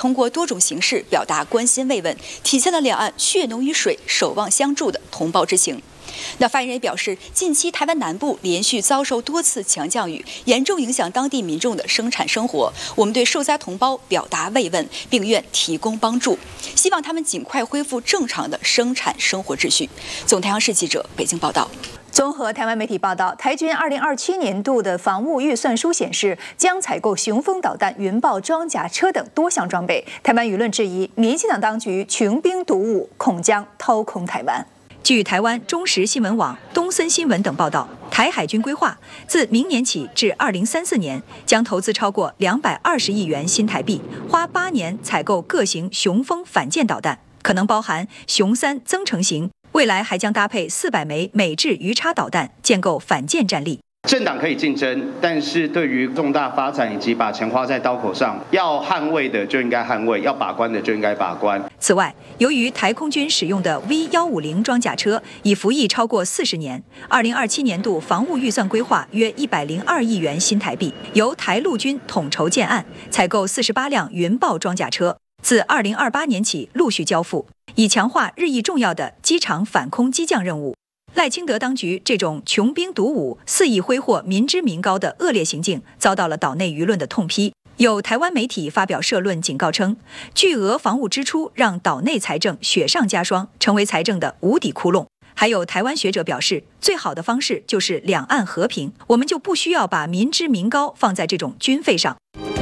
通过多种形式表达关心慰问，体现了两岸血浓于水、守望相助的同胞之情。那发言人也表示，近期台湾南部连续遭受多次强降雨，严重影响当地民众的生产生活。我们对受灾同胞表达慰问，并愿提供帮助，希望他们尽快恢复正常的生产生活秩序。总台央视记者北京报道。 综合台湾媒体报道，台军2027年度的防务预算书显示，将采购雄风导弹、云豹装甲车等多项装备。台湾舆论质疑，民进党当局穷兵黩武，恐将掏空台湾。 据台湾中时新闻网、东森新闻等报道，台海军规划自明年起至2034年，将投资超过220亿元新台币，花8年采购各型雄风反舰导弹，可能包含雄3增程型，未来还将搭配400枚美制鱼叉导弹，建构反舰战力。 政党可以竞争，但是对于重大发展以及把钱花在刀口上，要捍卫的就应该捍卫，要把关的就应该把关。 此外，由于台空军使用的 V150装甲车已服役超过40年，2027年度防务预算规划约102亿元新台币，由台陆军统筹建案，采购48辆云豹装甲车，自2028年起陆续交付，以强化日益重要的机场反空机降任务。赖清德当局这种穷兵黩武、肆意挥霍民脂民膏的恶劣行径，遭到了岛内舆论的痛批。有台湾媒体发表社论警告称，巨额防务支出让岛内财政雪上加霜，成为财政的无底窟窿。还有台湾学者表示，最好的方式就是两岸和平，我们就不需要把民脂民膏放在这种军费上。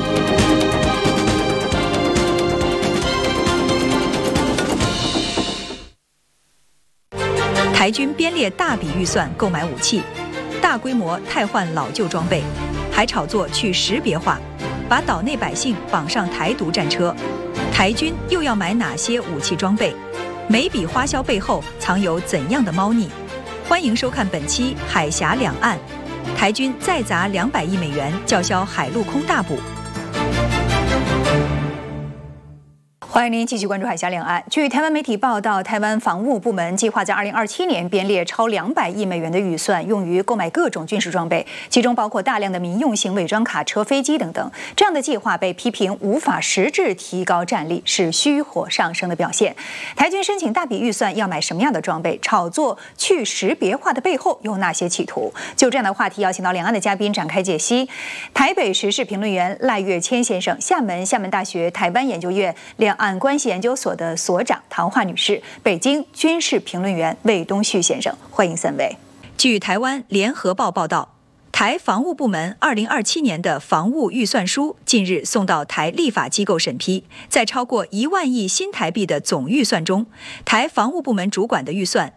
台军编列大笔预算购买武器，大规模汰换老旧装备，还炒作去识别化，把岛内百姓绑上台独战车。台军又要买哪些武器装备？每笔花销背后藏有怎样的猫腻？欢迎收看本期《海峡两岸》，台军再砸200亿美元叫嚣海陆空大补。 欢迎您继续关注海峡两岸。据台湾媒体报道，台湾防务部门计划在2027年编列超200亿美元的预算，用于购买各种军事装备，其中包括大量的民用型伪装卡车、飞机等等。这样的计划被批评无法实质提高战力，是虚火上升的表现。台军申请大笔预算要买什么样的装备？炒作去识别化的背后有哪些企图？就这样的话题，邀请到两岸的嘉宾展开解析。台北时事评论员赖岳谦先生，厦门大学台湾研究院两岸关系研究所的所长唐华女士，北京军事评论员魏东旭先生，欢迎三位。 据台湾联合报报道，台防务部门2027年的防务预算书近日送到台立法机构审批，在超过1万亿新台币的总预算中，台防务部门主管的预算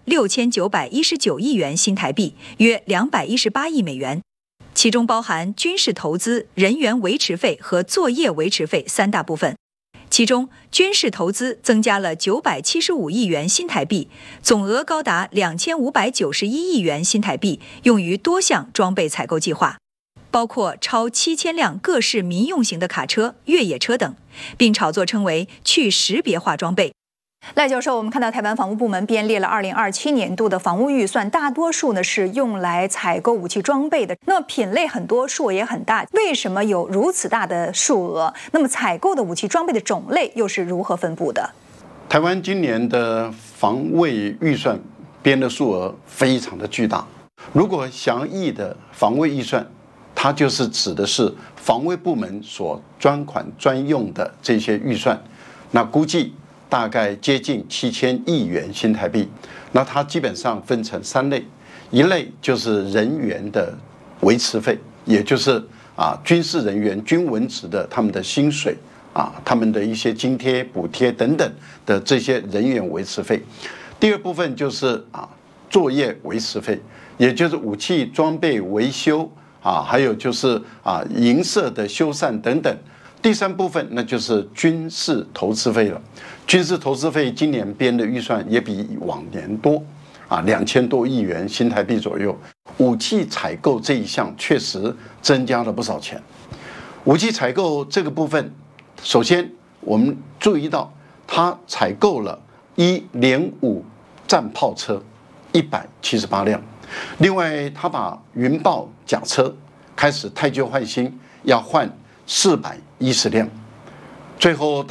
6919亿元新台币，约218亿美元，其中包含军事投资、人员维持费和作业维持费3大部分。其中，军事投资增加了975亿元新台币，总额高达2591亿元新台币，用于多项装备采购计划，包括超7000辆各式民用型的卡车、越野车等，并炒作称为去识别化装备。 赖教授，我们看到台湾防务部门编列了2027年度的防务预算，大多数呢是用来采购武器装备的。那么品类很多，数额也很大，为什么有如此大的数额？那么采购的武器装备的种类又是如何分布的？ 台湾今年的防卫预算编的数额非常的巨大。如果详义的防卫预算，它就是指的是防卫部门所专款专用的这些预算，那估计大概接近7000亿元新台币。那它基本上分成3类，一类就是人员的维持费，也就是军事人员军文职的他们的薪水他们的一些津贴补贴等等的这些人员维持费。第二部分就是作业维持费，也就是武器装备维修还有就是营舍的修缮等等。第3部分那就是军事投资费了。军事投资费今年编的预算也比往年多2000多亿元新台币左右。武器采购这一项确实增加了不少钱。武器采购这个部分，首先我们注意到它采购了连5战炮车178辆，另外它把云豹甲车开始汰旧换新，要换410辆，最后